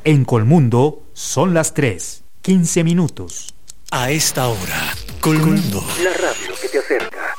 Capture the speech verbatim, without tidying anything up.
En Colmundo son las tres, quince minutos. A esta hora, Colmundo. La radio que te acerca.